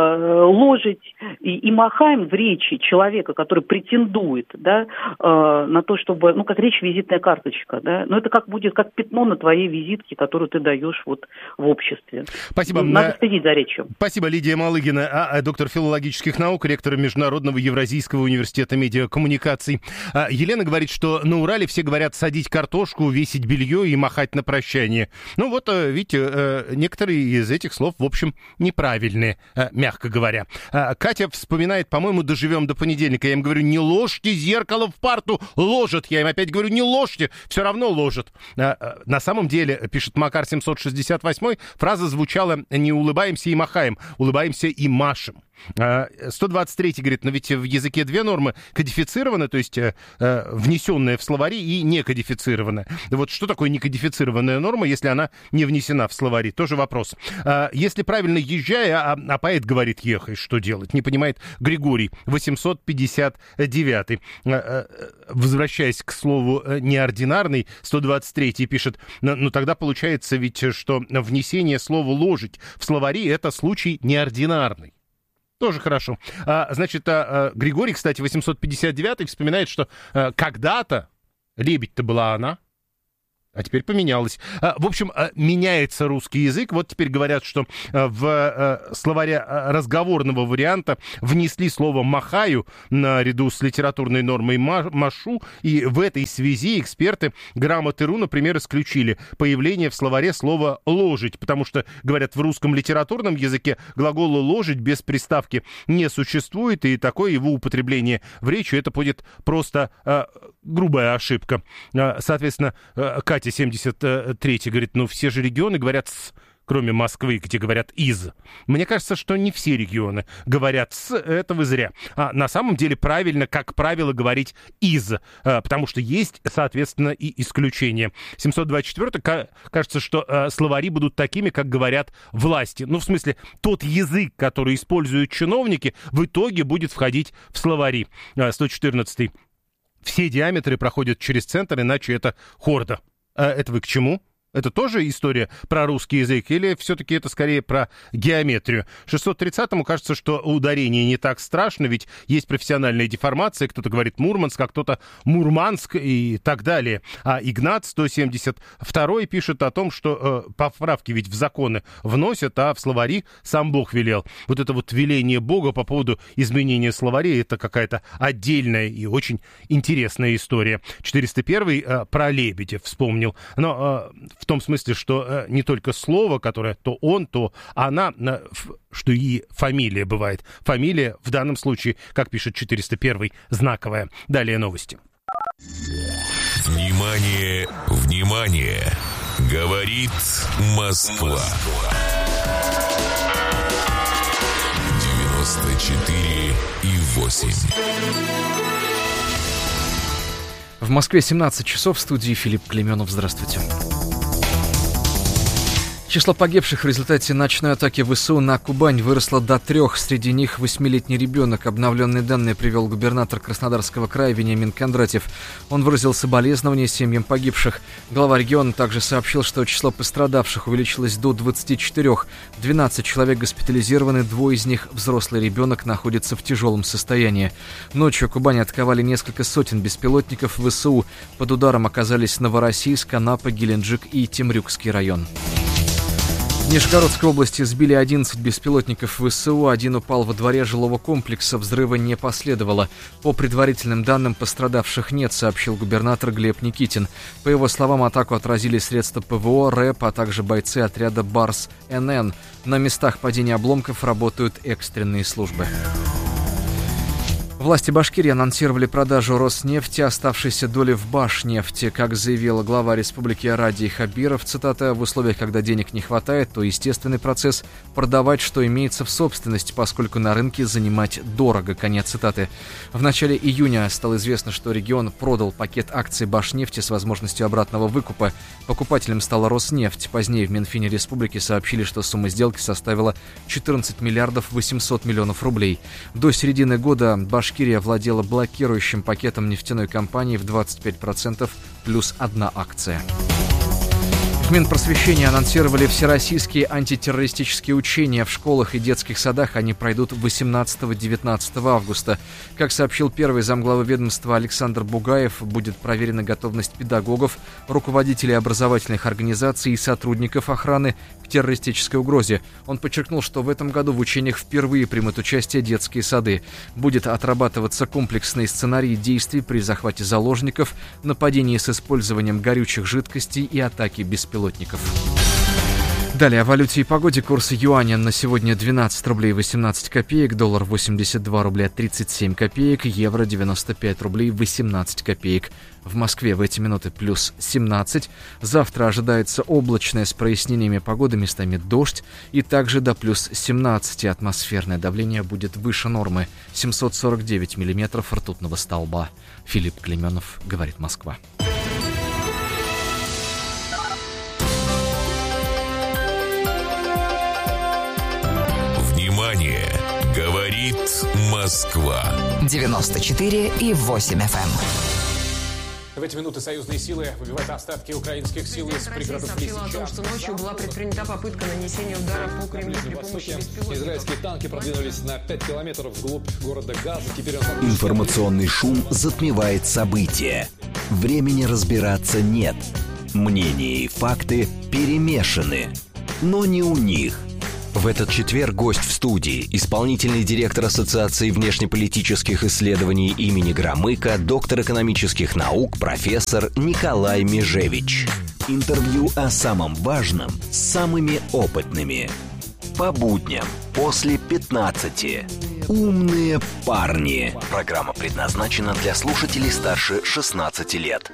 ложить и махаем в речи человека, который претендует, да, на то, чтобы, ну, как речь визитная карточка, да, но это как будет как пятно на твоей визитке, которую ты даешь вот в обществе. Спасибо. Надо следить за речью. Спасибо, Лидия Малыгина, доктор филологических наук, ректор Международного Евразийского университета медиакоммуникаций. Елена говорит, что на Урале все говорят садить картошку, весить белье и махать на прощание. Ну вот, видите, некоторые из этих слов, в общем, неправильные, мягко говоря. Катя вспоминает, по-моему, доживем до понедельника. Я им говорю, не ложьте зеркало в парту, ложат. Я им опять говорю, не ложьте, все равно ложат. На самом деле, пишет Макар 768, фраза звучала «не улыбаемся и махаем, улыбаемся и машем». 123 говорит, но ведь в языке две нормы: кодифицированная, то есть внесенная в словари, и некодифицированная. Вот что такое некодифицированная норма, если она не внесена в словари? Тоже вопрос. Если правильно езжай, а поэт говорит ехай, что делать? Не понимает Григорий, 859. Возвращаясь к слову неординарный, 123 пишет, ну тогда получается ведь, что внесение слова «ложить» в словари — это случай неординарный. Тоже хорошо. Значит, Григорий, кстати, 859-й вспоминает, что когда-то лебедь-то была она, а теперь поменялось. В общем, меняется русский язык. Вот теперь говорят, что в словаре разговорного варианта внесли слово «махаю» наряду с литературной нормой «машу». И в этой связи эксперты Грамоты.ру, например, исключили появление в словаре слова «ложить», потому что, говорят, в русском литературном языке глагола «ложить» без приставки не существует, и такое его употребление в речи — это будет просто грубая ошибка. Соответственно, Катя 73 говорит, ну все же регионы говорят «с», кроме Москвы, где говорят «из». Мне кажется, что не все регионы говорят «с», это вы зря. На самом деле правильно, как правило, говорить «из», потому что есть, соответственно, и исключения. 724 кажется, что словари будут такими, как говорят власти. Ну, в смысле, тот язык, который используют чиновники, в итоге будет входить в словари. 114 все диаметры проходят через центр, иначе это хорда. Это вы к чему? Это тоже история про русский язык или все-таки это скорее про геометрию? 630-му кажется, что ударение не так страшно, ведь есть профессиональная деформация. Кто-то говорит Мурманск, а кто-то Мурманск и так далее. А Игнат 172-й пишет о том, что поправки ведь в законы вносят, а в словари сам Бог велел. Вот это вот веление Бога по поводу изменения словарей — это какая-то отдельная и очень интересная история. 401-й про лебедя вспомнил. Но в том смысле, что не только слово, которое то он, то она, что и фамилия бывает. Фамилия в данном случае, как пишет 401-й, знаковая. Далее новости. Внимание, внимание! Говорит Москва. 94,8. В Москве 17 часов, в студии Филипп Клейменов. Здравствуйте. Число погибших в результате ночной атаки ВСУ на Кубань выросло до 3. Среди них 8-летний ребенок. Обновленные данные привел губернатор Краснодарского края Вениамин Кондратьев. Он выразил соболезнования семьям погибших. Глава региона также сообщил, что число пострадавших увеличилось до 24. 12 человек госпитализированы, 2 из них, взрослый ребенок, находится в тяжелом состоянии. Ночью Кубань атаковали несколько сотен беспилотников ВСУ. Под ударом оказались Новороссийск, Анапа, Геленджик и Темрюкский район. В Нижегородской области сбили 11 беспилотников ВСУ, один упал во дворе жилого комплекса, взрыва не последовало. По предварительным данным, пострадавших нет, сообщил губернатор Глеб Никитин. По его словам, атаку отразили средства ПВО, РЭП, а также бойцы отряда БАРС-НН. На местах падения обломков работают экстренные службы. Власти Башкирии анонсировали продажу Роснефти оставшейся доли в Башнефти. Как заявила глава республики Радий Хабиров, цитата, «в условиях, когда денег не хватает, то естественный процесс продавать, что имеется в собственности, поскольку на рынке занимать дорого». Конец цитаты. В начале июня стало известно, что регион продал пакет акций Башнефти с возможностью обратного выкупа. Покупателем стала Роснефть. Позднее в Минфине республики сообщили, что сумма сделки составила 14 миллиардов 800 миллионов рублей. До середины года Башкирия владела блокирующим пакетом нефтяной компании в 25% плюс 1 акция. В Минпросвещении анонсировали всероссийские антитеррористические учения в школах и детских садах. Они пройдут 18-19 августа. Как сообщил первый замглавы ведомства Александр Бугаев, будет проверена готовность педагогов, руководителей образовательных организаций и сотрудников охраны к террористической угрозе. Он подчеркнул, что в этом году в учениях впервые примут участие детские сады. Будет отрабатываться комплексный сценарий действий при захвате заложников, нападении с использованием горючих жидкостей и атаке беспилотников. Далее о валюте и погоде. Курс юаня на сегодня 12 рублей 18 копеек, доллар 82 рубля 37 копеек, евро 95 рублей 18 копеек. В Москве в эти минуты плюс 17. Завтра ожидается облачная с прояснениями погоды, местами дождь, и также до плюс 17. Атмосферное давление будет выше нормы 749 миллиметров ртутного столба. Филипп Клеменов, говорит Москва. Внимание! Говорит Москва. 94,8 FM. В эти минуты союзные силы выбивают остатки украинских сил из пригородов Лисичанска. Сообщила о том, что ночью была предпринята попытка нанесения удара по Кремлю при помощи беспилотников. Израильские танки продвинулись на 5 километров вглубь города Газа. Теперь Информационный шум затмевает события. Времени разбираться нет. Мнения и факты перемешаны. Но не у них. В этот четверг гость в студии, исполнительный директор Ассоциации внешнеполитических исследований имени Громыка, доктор экономических наук, профессор Николай Межевич. Интервью о самом важном с самыми опытными. По будням после 15. Умные парни. Программа предназначена для слушателей старше 16 лет.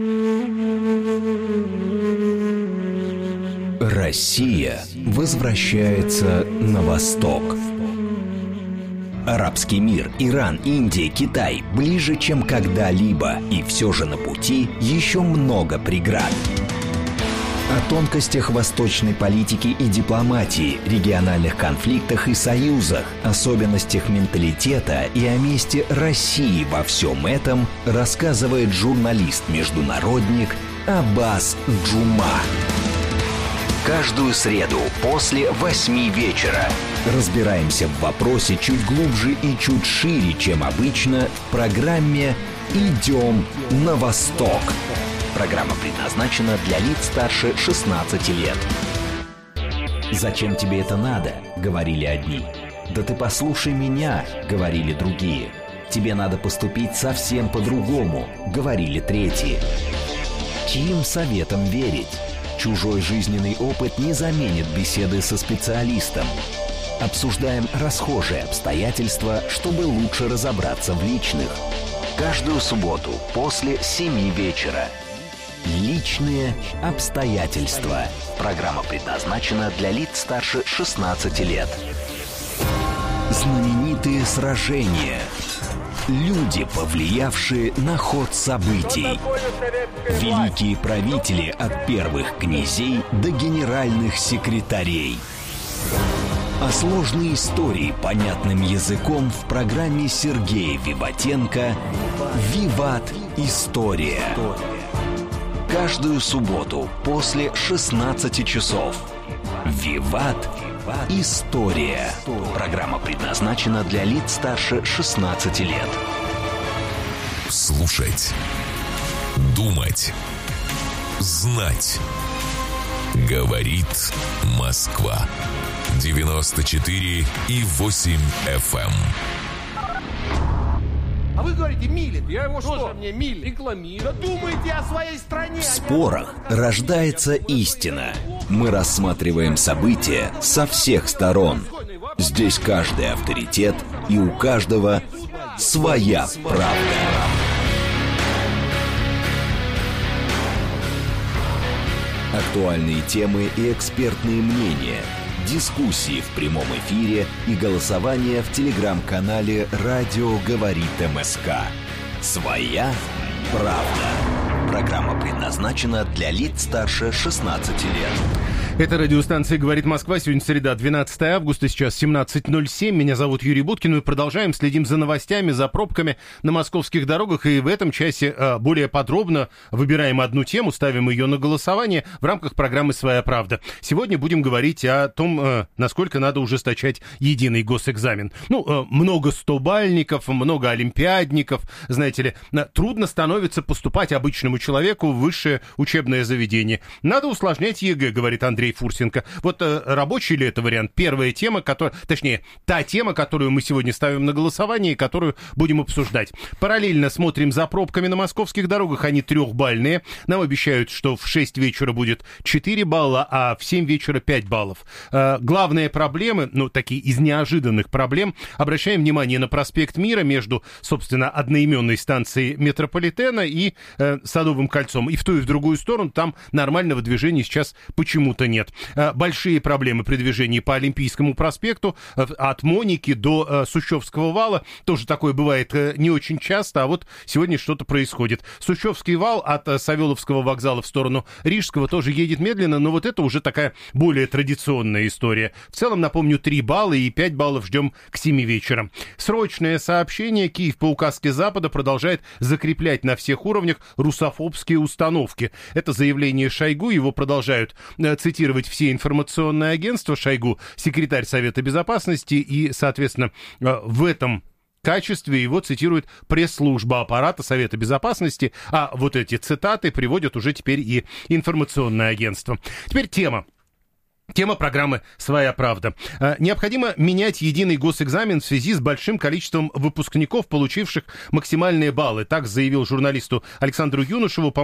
Россия возвращается на восток. Арабский мир, Иран, Индия, Китай ближе, чем когда-либо. И все же на пути еще много преград. О тонкостях восточной политики и дипломатии, региональных конфликтах и союзах, особенностях менталитета и о месте России во всем этом рассказывает журналист-международник Аббас Джума. Каждую среду после 8 вечера разбираемся в вопросе чуть глубже и чуть шире, чем обычно, в программе «Идем на восток». Программа предназначена для лиц старше 16 лет. «Зачем тебе это надо?» — говорили одни. «Да ты послушай меня!» — говорили другие. «Тебе надо поступить совсем по-другому!» — говорили третьи. Чьим советам верить? Чужой жизненный опыт не заменит беседы со специалистом. Обсуждаем расхожие обстоятельства, чтобы лучше разобраться в личных. Каждую субботу после 7 вечера. Личные обстоятельства. Программа предназначена для лиц старше 16 лет. Знаменитые сражения. Люди, повлиявшие на ход событий. Великие правители от первых князей до генеральных секретарей. А сложные истории понятным языком в программе Сергея Виватенко «Виват. История». Каждую субботу после 16 часов. «Виват. История». Программа предназначена для лиц старше 16 лет. Слушать. Думать. Знать. Говорит Москва. 94,8 FM. А вы говорите, милит. Я его что? Мне милит. Рекламирую. Да думайте о своей стране. В спорах рождается истина. Мы рассматриваем события со всех сторон. Здесь каждый авторитет, и у каждого своя правда. Актуальные темы и экспертные мнения. Дискуссии в прямом эфире и голосование в телеграм-канале «Радио говорит МСК». Своя правда. Программа предназначена для лиц старше 16 лет. Это радиостанция «Говорит Москва». Сегодня среда, 12 августа, сейчас 17:07. Меня зовут Юрий Буткин. Мы продолжаем, следим за новостями, за пробками на московских дорогах. И в этом часе более подробно выбираем одну тему, ставим ее на голосование в рамках программы «Своя правда». Сегодня будем говорить о том, насколько надо ужесточать единый госэкзамен. Много стобальников, много олимпиадников. Знаете ли, трудно становится поступать обычному человеку в высшее учебное заведение. Надо усложнять ЕГЭ, говорит Андрей Андрей Фурсенко. Вот рабочий ли это вариант? Первая тема, та тема, которую мы сегодня ставим на голосование и которую будем обсуждать. Параллельно смотрим за пробками на московских дорогах. Они 3-бальные. Нам обещают, что в 6 вечера будет 4 балла, а в 7 вечера 5 баллов. Главные проблемы, такие из неожиданных проблем, обращаем внимание на проспект Мира между, собственно, одноименной станцией метрополитена и Садовым кольцом. И в ту, и в другую сторону там нормального движения сейчас почему-то нет. Большие проблемы при движении по Олимпийскому проспекту от Моники до Сущевского вала. Тоже такое бывает не очень часто, а вот сегодня что-то происходит. Сущевский вал от Савеловского вокзала в сторону Рижского тоже едет медленно, но вот это уже такая более традиционная история. В целом, напомню, 3 балла и 5 баллов ждем к 7 вечера. Срочное сообщение. Киев по указке Запада продолжает закреплять на всех уровнях русофобские установки. Это заявление Шойгу, его продолжают цитировать все информационные агентства. Шойгу — секретарь Совета Безопасности, и, соответственно, в этом качестве его цитирует пресс-служба аппарата Совета Безопасности, а вот эти цитаты приводят уже теперь и информационное агентство. Теперь тема. Тема программы «Своя правда». Необходимо менять единый госэкзамен в связи с большим количеством выпускников, получивших максимальные баллы. Так заявил журналисту Александру Юношеву